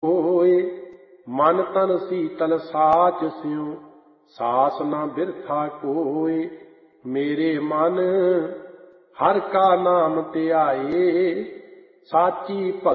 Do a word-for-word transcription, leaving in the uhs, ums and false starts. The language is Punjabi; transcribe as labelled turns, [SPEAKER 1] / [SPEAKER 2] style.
[SPEAKER 1] ਹੋਏ। ਮਨ ਤਨ ਸੀਤਲ ਸਾਚ ਸਿਉ ਸਾਸ ਨਾ ਬਿਰਥਾ ਕੋਏ। ਮੇਰੇ ਮਨ ਹਰ ਕਾ ਨਾਮ ਧਿਆਏ ਸਾਚੀ ਭਗਤ